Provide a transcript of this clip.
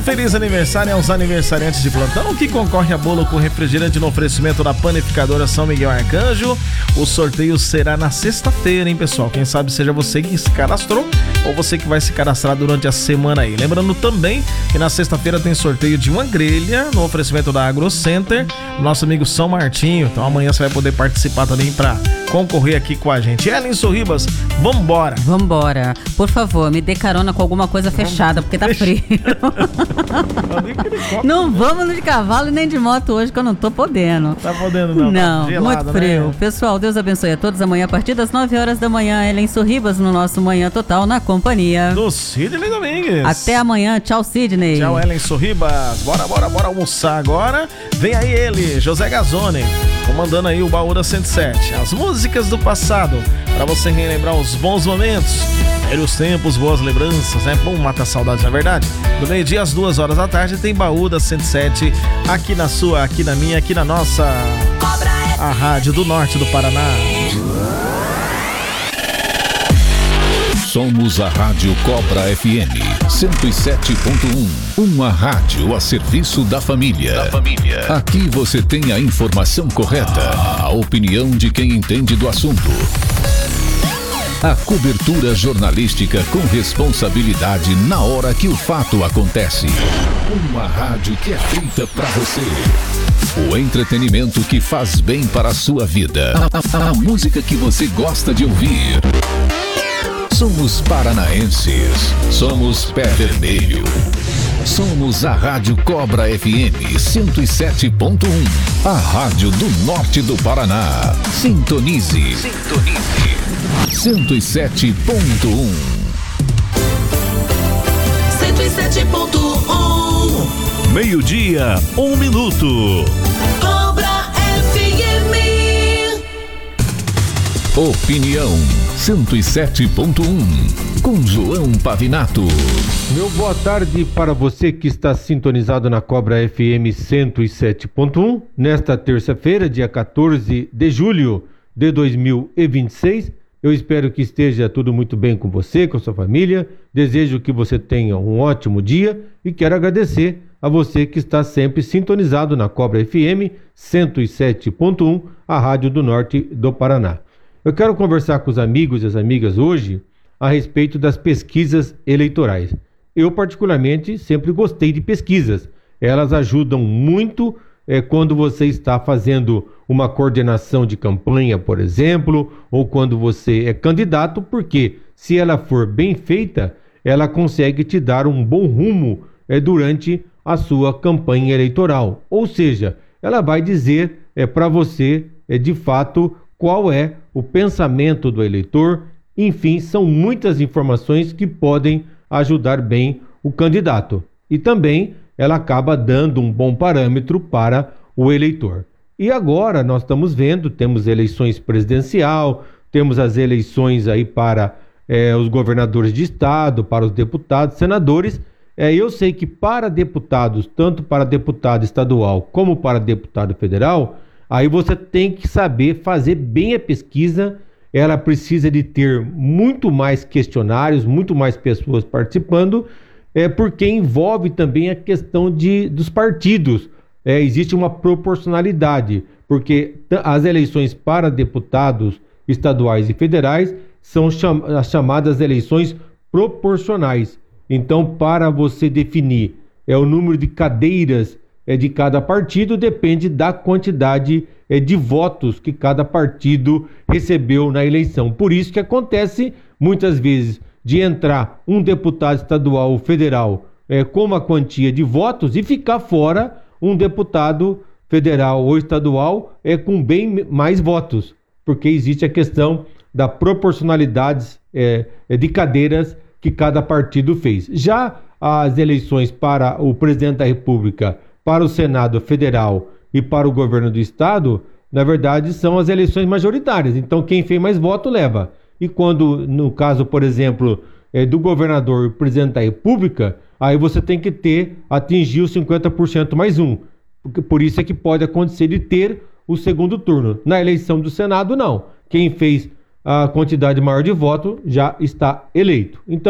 feliz aniversário aos aniversariantes de plantão que concorre a bolo com refrigerante no oferecimento da Panificadora São Miguel Arcanjo. O sorteio será na sexta-feira, hein, pessoal? Quem sabe seja você que se cadastrou ou você que vai se cadastrar durante a semana aí. Lembrando também que na sexta-feira tem sorteio de uma grelha no oferecimento da AgroCenter, nosso amigo São Martinho. Então amanhã você vai poder participar também para concorrer aqui com a gente. Ellen Sorribas, vambora! Vambora. Por favor, me dê carona com alguma coisa fechada, porque tá frio. Não vamos de cavalo nem de moto hoje, que eu não tô podendo. Tá podendo não? Não, gelado, muito frio. Né? Pessoal, Deus abençoe a todos. Amanhã, a partir das 9 horas da manhã, Ellen Sorribas no nosso Manhã Total, na companhia do Sidney Domingues. Até amanhã. Tchau, Sidney. Tchau, Ellen Sorribas. Bora almoçar agora. Vem aí ele, José Gazzoni, comandando aí o Baú da 107. As músicas do passado, para você relembrar os bons momentos, velhos tempos, boas lembranças, né? Bom, mata a saudade, na verdade. Do meio-dia às 2 horas da tarde tem Baú da 107 aqui na sua, aqui na minha, aqui na nossa, a rádio do norte do Paraná. Somos a Rádio Cobra FM 107.1, uma rádio a serviço da família. Aqui você tem a informação correta, a opinião de quem entende do assunto. A cobertura jornalística com responsabilidade na hora que o fato acontece. Uma rádio que é feita pra você. O entretenimento que faz bem para a sua vida. A música que você gosta de ouvir. Somos paranaenses. Somos Pé Vermelho. Somos a Rádio Cobra FM 107.1. A rádio do norte do Paraná. Sintonize. 107.1. 107.1. Meio-dia, 1 minuto. Cobra FM. Opinião 107.1. Com João Pavinato. Meu boa tarde para você que está sintonizado na Cobra FM 107.1. Nesta terça-feira, dia 14 de julho de 2026. Eu espero que esteja tudo muito bem com você, com a sua família. Desejo que você tenha um ótimo dia e quero agradecer a você que está sempre sintonizado na Cobra FM 107.1, a rádio do norte do Paraná. Eu quero conversar com os amigos e as amigas hoje a respeito das pesquisas eleitorais. Eu, particularmente, sempre gostei de pesquisas. Elas ajudam muito quando você está fazendo uma coordenação de campanha, por exemplo, ou quando você é candidato, porque se ela for bem feita, ela consegue te dar um bom rumo durante a sua campanha eleitoral. Ou seja, ela vai dizer para você, de fato, qual é o pensamento do eleitor. Enfim, são muitas informações que podem ajudar bem o candidato. E também ela acaba dando um bom parâmetro para o eleitor. E agora nós estamos vendo, temos eleições presidencial, temos as eleições aí para os governadores de estado, para os deputados, senadores. Eu sei que para deputados, tanto para deputado estadual como para deputado federal, aí você tem que saber fazer bem a pesquisa. Ela precisa de ter muito mais questionários, muito mais pessoas participando, porque envolve também a questão dos partidos. Existe uma proporcionalidade, porque as eleições para deputados estaduais e federais são as chamadas eleições proporcionais. Então, para você definir o número de cadeiras de cada partido, depende da quantidade de votos que cada partido recebeu na eleição. Por isso que acontece muitas vezes de entrar um deputado estadual ou federal com uma quantia de votos e ficar fora um deputado federal ou estadual com bem mais votos, porque existe a questão da proporcionalidade de cadeiras que cada partido fez. Já as eleições para o presidente da República, para o Senado Federal e para o governo do estado, na verdade, são as eleições majoritárias. Então, quem fez mais voto leva. E quando, no caso, por exemplo, do governador e presidente da República, aí você tem que atingir os 50% mais um. Por isso é que pode acontecer de ter o segundo turno. Na eleição do Senado, não. Quem fez a quantidade maior de voto já está eleito. Então,